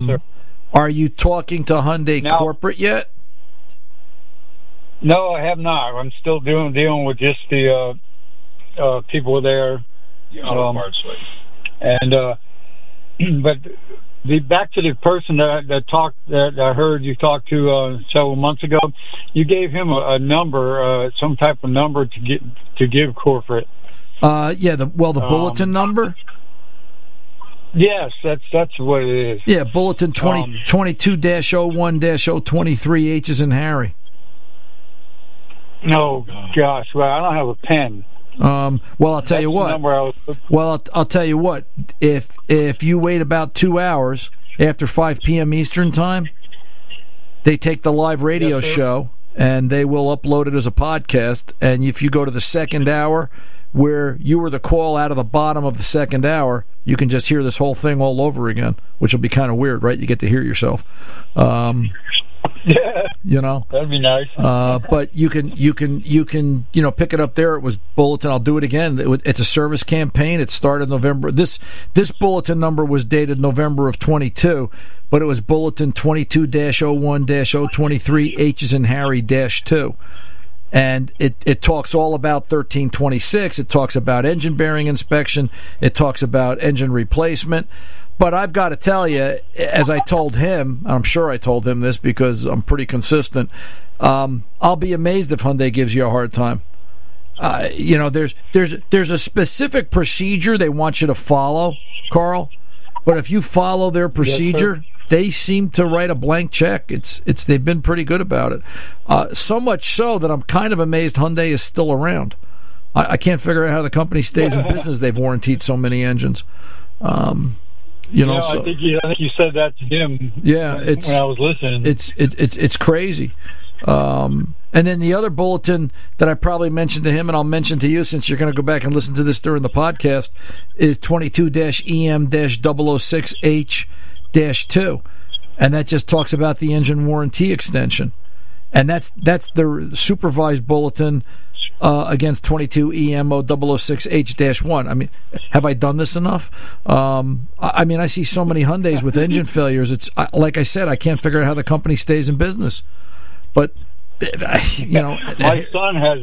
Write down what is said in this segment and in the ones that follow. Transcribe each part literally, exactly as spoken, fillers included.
sir. Are you talking to Hyundai now, corporate yet? No, I have not. I'm still doing dealing with just the uh, uh, people there. Um, and uh, but the back to the person that that talked that I heard you talk to uh, several months ago. You gave him a, a number, uh, some type of number to get to give corporate. Uh, yeah. The well, the bulletin um, number. Yes, that's that's what it is. Yeah, bulletin twenty, um, twenty-two dash oh one dash oh twenty-three H is in Harry. No, gosh, well, I don't have a pen. Um, well, I'll tell That's you what. Was... Well, I'll, I'll tell you what. If if you wait about two hours after five p.m. Eastern time, they take the live radio yes, show and they will upload it as a podcast. And if you go to the second hour, where you were the call out of the bottom of the second hour, you can just hear this whole thing all over again, which will be kind of weird, right? You get to hear yourself. Um, Yeah, you know, that'd be nice. uh, but you can, you can, you can, you know, pick it up there. It was bulletin. I'll do it again. It was, it's a service campaign. It started November. This this bulletin number was dated November of twenty-two, but it was bulletin twenty-two dash oh one dash oh twenty-three H is in Harry dash two. And it, it talks all about thirteen twenty-six. It talks about engine bearing inspection. It talks about engine replacement. But I've got to tell you, as I told him, I'm sure I told him this because I'm pretty consistent, um, I'll be amazed if Hyundai gives you a hard time. Uh, you know, there's there's there's a specific procedure they want you to follow, Carl. But if you follow their procedure, yes, they seem to write a blank check. It's it's they've been pretty good about it. Uh, so much so that I'm kind of amazed Hyundai is still around. I, I can't figure out how the company stays in business. They've warrantied so many engines. Um, you know, yeah, so, I think you, I think you said that to him. Yeah, when, it's when I was listening. It's it, it's it's crazy. Um, and then the other bulletin that I probably mentioned to him, and I'll mention to you since you're going to go back and listen to this during the podcast, is twenty-two E M double oh six H two, and that just talks about the engine warranty extension, and that's that's the supervised bulletin uh, against twenty-two E M double oh six H one. I mean, have I done this enough? Um, I, I mean, I see so many Hyundais with engine failures. It's I, like I said, I can't figure out how the company stays in business. But you know, my son has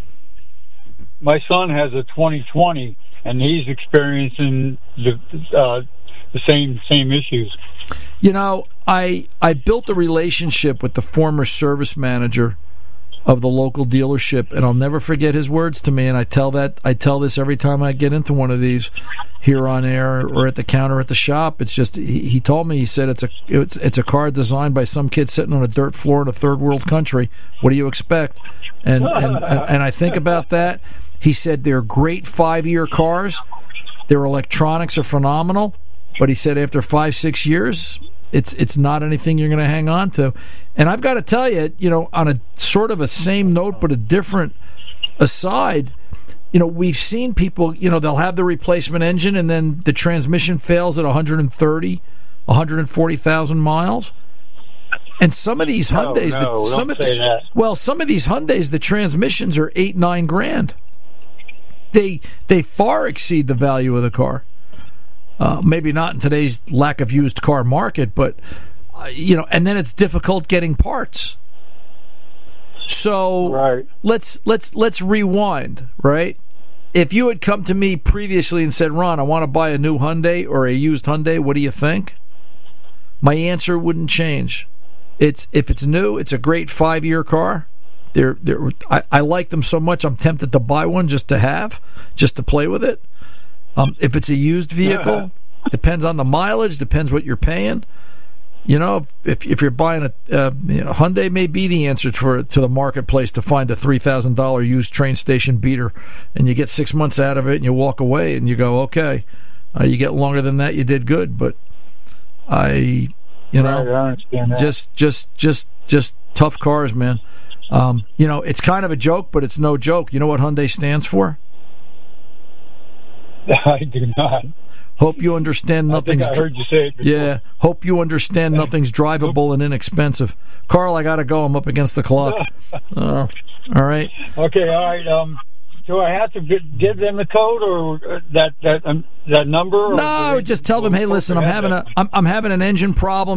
my son has a twenty twenty, and he's experiencing the uh, the same same issues. You know, I I built a relationship with the former service manager of the local dealership, and I'll never forget his words to me. And I tell that I tell this every time I get into one of these here on air or at the counter at the shop. It's just he, he told me, he said it's a it's it's a car designed by some kid sitting on a dirt floor in a third world country. What do you expect? And and and I think about that. He said they're great five year cars. Their electronics are phenomenal, but he said after five six years, It's it's not anything you're going to hang on to. And I've got to tell you, you know, on a sort of a same note but a different aside, you know, we've seen people, you know, they'll have the replacement engine and then the transmission fails at one hundred thirty, one hundred forty thousand miles. And some of these Hyundais, no, no, the, some of the, well, some of these Hyundais, the transmissions are eight, nine grand. They they far exceed the value of the car. Uh, maybe not in today's lack of used car market, but uh, you know, and then it's difficult getting parts. So right. let's let's let's rewind, right? If you had come to me previously and said, "Ron, I want to buy a new Hyundai or a used Hyundai, what do you think?" My answer wouldn't change. It's if it's new, it's a great five-year car. They're, they're I, I like them so much, I'm tempted to buy one just to have, just to play with it. Um, if it's a used vehicle, depends on the mileage, depends what you're paying. You know, if if you're buying a uh, you know, Hyundai may be the answer for to the marketplace to find a three thousand dollar used train station beater, and you get six months out of it, and you walk away, and you go, okay. Uh, you get longer than that, you did good. But I, you know, right, I understand that. just just just just tough cars, man. Um, you know, it's kind of a joke, but it's no joke. You know what Hyundai stands for? I do not. Hope you understand nothing's. I think I heard you say it before. Yeah. Hope you understand nothing's drivable and inexpensive. Carl, I gotta go. I'm up against the clock. Uh, all right. Okay. All right. Um, do I have to give them the code or that that um, that number? Or no, just tell them, hey, listen, I'm having a I'm, I'm having an engine problem.